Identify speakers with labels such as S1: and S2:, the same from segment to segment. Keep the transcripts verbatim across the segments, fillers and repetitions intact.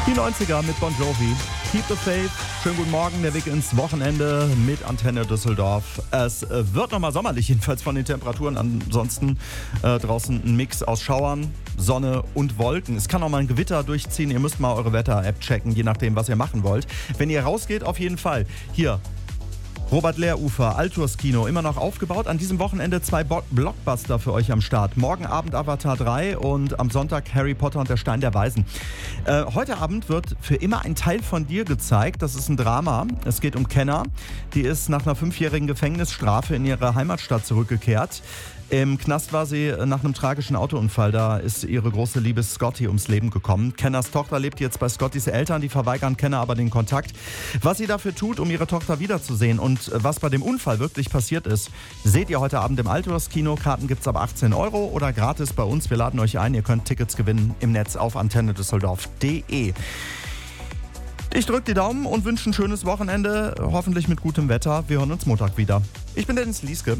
S1: Die neunziger mit Bon Jovi. Keep the Faith. Schönen guten Morgen, der Weg ins Wochenende mit Antenne Düsseldorf. Es wird nochmal sommerlich, jedenfalls von den Temperaturen. Ansonsten äh, draußen ein Mix aus Schauern, Sonne und Wolken. Es kann auch mal ein Gewitter durchziehen. Ihr müsst mal eure Wetter-App checken, je nachdem, was ihr machen wollt. Wenn ihr rausgeht, auf jeden Fall. Hier. Robert-Lehr-Ufer, Alturs-Kino, immer noch aufgebaut. An diesem Wochenende zwei Bo- Blockbuster für euch am Start. Morgen Abend Avatar drei und am Sonntag Harry Potter und der Stein der Weisen. Äh, heute Abend wird für immer ein Teil von dir gezeigt. Das ist ein Drama. Es geht um Kenna. Die ist nach einer fünfjährigen Gefängnisstrafe in ihre Heimatstadt zurückgekehrt. Im Knast war sie nach einem tragischen Autounfall. Da ist ihre große Liebe Scotty ums Leben gekommen. Kennas Tochter lebt jetzt bei Scottys Eltern. Die verweigern Kenna aber den Kontakt. Was sie dafür tut, um ihre Tochter wiederzusehen und was bei dem Unfall wirklich passiert ist, seht ihr heute Abend im Alturs-Kino. Karten gibt's ab achtzehn Euro oder gratis bei uns. Wir laden euch ein. Ihr könnt Tickets gewinnen im Netz auf antenne düsseldorf punkt de. Ich drücke die Daumen und wünsche ein schönes Wochenende. Hoffentlich mit gutem Wetter. Wir hören uns Montag wieder. Ich bin Dennis Lieske.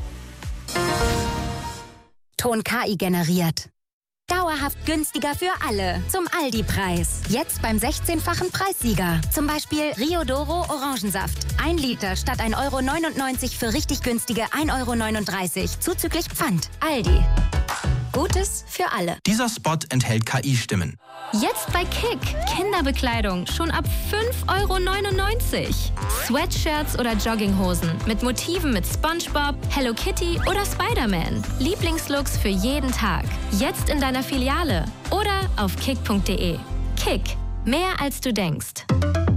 S2: Ton K I generiert. Dauerhaft günstiger für alle. Zum Aldi-Preis. Jetzt beim sechzehnfachen Preissieger. Zum Beispiel Rio Doro Orangensaft. Ein Liter statt ein Euro neunundneunzig für richtig günstige ein Euro neununddreißig. Zuzüglich Pfand. Aldi. Gutes für alle.
S3: Dieser Spot enthält K I-Stimmen.
S4: Jetzt bei Kick. Kinderbekleidung schon ab fünf Euro neunundneunzig. Sweatshirts oder Jogginghosen mit Motiven mit SpongeBob, Hello Kitty oder Spider-Man. Lieblingslooks für jeden Tag. Jetzt in deiner Filiale oder auf kick punkt de. Kick. Mehr als du denkst.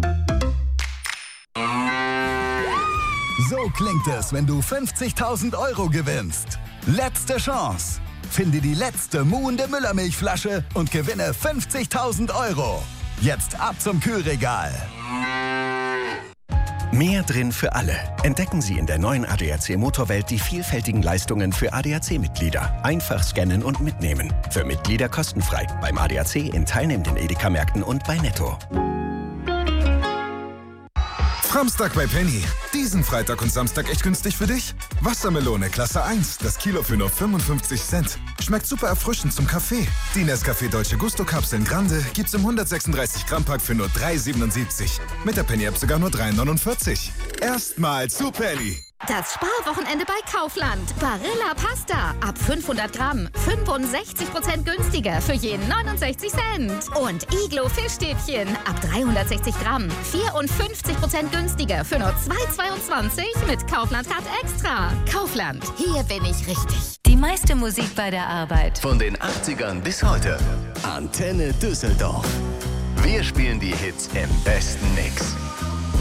S5: So klingt es, wenn du fünfzigtausend Euro gewinnst. Letzte Chance. Finde die letzte muhende Müllermilchflasche und gewinne fünfzigtausend Euro. Jetzt ab zum Kühlregal.
S6: Mehr drin für alle. Entdecken Sie in der neuen A D A C Motorwelt die vielfältigen Leistungen für A D A C-Mitglieder. Einfach scannen und mitnehmen. Für Mitglieder kostenfrei. Beim A D A C in teilnehmenden Edeka-Märkten und bei Netto.
S7: Samstag bei Penny. Diesen Freitag und Samstag echt günstig für dich? Wassermelone Klasse eins, das Kilo für nur fünfundfünfzig Cent. Schmeckt super erfrischend zum Kaffee. Die Nescafé Dolce Gusto Kapseln Grande gibt's im hundertsechsunddreißig Gramm Pack für nur drei siebenundsiebzig. Mit der Penny App sogar nur drei neunundvierzig. Erstmal zu Penny.
S8: Das Sparwochenende bei Kaufland. Barilla Pasta. Ab fünfhundert Gramm. fünfundsechzig Prozent günstiger für jeden neunundsechzig Cent. Und Iglo Fischstäbchen. Ab dreihundertsechzig Gramm. vierundfünfzig Prozent günstiger für nur zwei Euro zweiundzwanzig mit Kaufland Card Extra. Kaufland. Hier bin ich richtig.
S2: Die meiste Musik bei der Arbeit.
S9: Von den achtzigern bis heute. Antenne Düsseldorf. Wir spielen die Hits im besten Mix.